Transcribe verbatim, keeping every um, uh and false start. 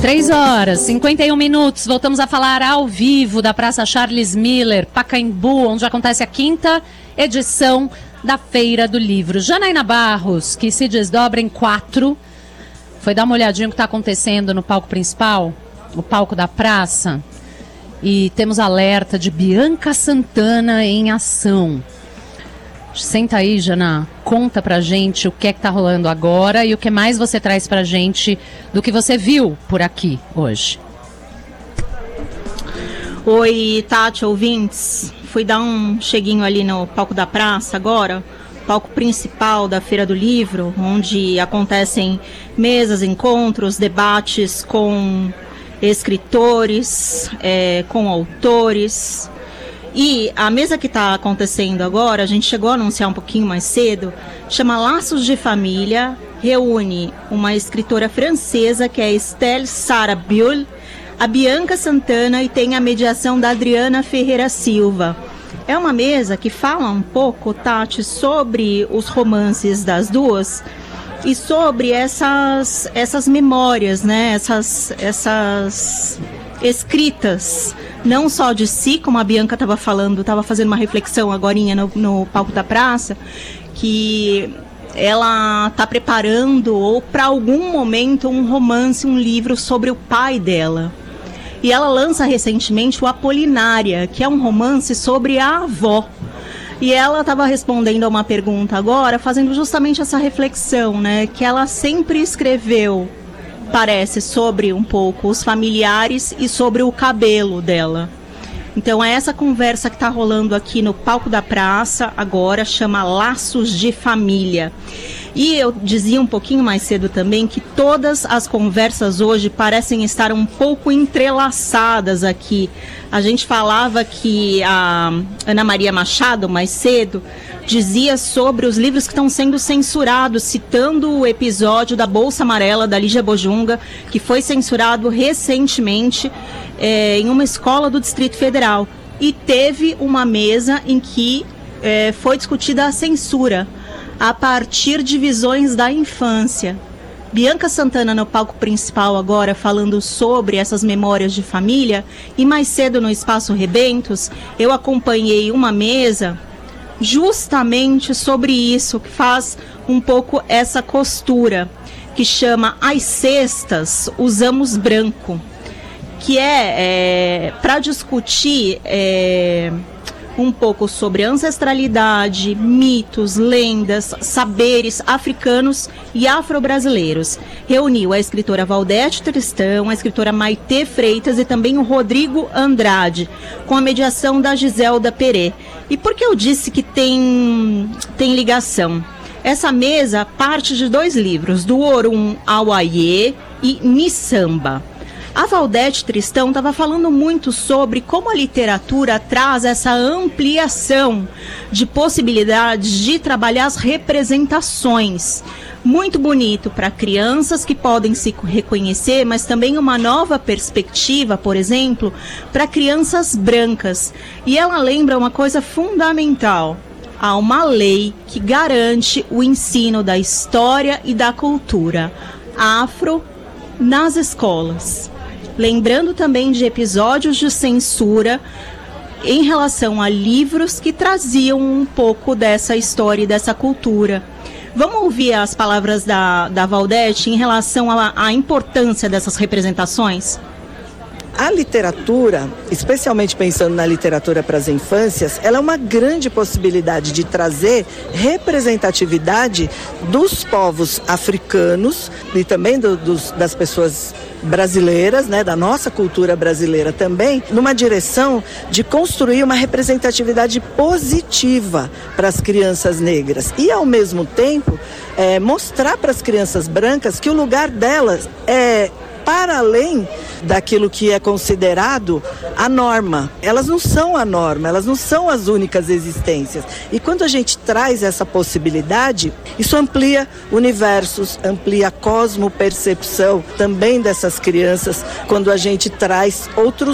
Três horas, cinquenta e um minutos, voltamos a falar ao vivo da Praça Charles Miller, Pacaembu, onde acontece a quinta edição da Feira do Livro. Janaína Barros, que se desdobra em quatro, foi dar uma olhadinha no que está acontecendo no palco principal, o palco da praça, e temos alerta de Bianca Santana em ação. Senta aí, Jana, conta pra gente o que é que tá rolando agora e o que mais você traz pra gente do que você viu por aqui hoje. Oi, Tati, ouvintes. Fui dar um cheguinho ali no palco da praça agora, palco principal da Feira do Livro, onde acontecem mesas, encontros, debates com escritores, é, com autores. E a mesa que está acontecendo agora, a gente chegou a anunciar um pouquinho mais cedo, chama Laços de Família, reúne uma escritora francesa que é Estelle Sarabulle, a Bianca Santana e tem a mediação da Adriana Ferreira Silva. É uma mesa que fala um pouco, Tati, sobre os romances das duas e sobre essas, essas memórias, né? essas, essas escritas, não só de si, como a Bianca estava falando, estava fazendo uma reflexão agorinha no, no palco da praça, que ela está preparando, ou para algum momento, um romance, um livro sobre o pai dela. E ela lança recentemente o Apolinária, que é um romance sobre a avó. E ela estava respondendo a uma pergunta agora, fazendo justamente essa reflexão, né? Que ela sempre escreveu, parece, sobre um pouco os familiares e sobre o cabelo dela. Então é essa conversa que está rolando aqui no palco da praça agora, chama Laços de Família. E eu dizia um pouquinho mais cedo também que todas as conversas hoje parecem estar um pouco entrelaçadas aqui. A gente falava que a Ana Maria Machado, mais cedo, dizia sobre os livros que estão sendo censurados, citando o episódio da Bolsa Amarela, da Lígia Bojunga, que foi censurado recentemente é, em uma escola do Distrito Federal. E teve uma mesa em que é, foi discutida a censura a partir de visões da infância. Bianca Santana no palco principal agora falando sobre essas memórias de família, e mais cedo no Espaço Rebentos eu acompanhei uma mesa justamente sobre isso, que faz um pouco essa costura, que chama As Cestas Usamos Branco, que é, é para discutir é, um pouco sobre ancestralidade, mitos, lendas, saberes africanos e afro-brasileiros. Reuniu a escritora Valdete Tristão, a escritora Maitê Freitas e também o Rodrigo Andrade, com a mediação da Giselda Perê. E por que eu disse que tem, tem ligação? Essa mesa parte de dois livros, do Orum ao Aie e Missamba. A Valdete Tristão estava falando muito sobre como a literatura traz essa ampliação de possibilidades de trabalhar as representações. Muito bonito para crianças que podem se reconhecer, mas também uma nova perspectiva, por exemplo, para crianças brancas. E ela lembra uma coisa fundamental: há uma lei que garante o ensino da história e da cultura afro nas escolas. Lembrando também de episódios de censura em relação a livros que traziam um pouco dessa história e dessa cultura. Vamos ouvir as palavras da, da Valdete em relação à, à importância dessas representações? A literatura, especialmente pensando na literatura para as infâncias, ela é uma grande possibilidade de trazer representatividade dos povos africanos e também do, dos, das pessoas brasileiras, né, da nossa cultura brasileira também, numa direção de construir uma representatividade positiva para as crianças negras e, ao mesmo tempo, é, mostrar para as crianças brancas que o lugar delas é para além daquilo que é considerado a norma. Elas não são a norma, elas não são as únicas existências. E quando a gente traz essa possibilidade, isso amplia universos, amplia a cosmopercepção também dessas crianças, quando a gente traz outros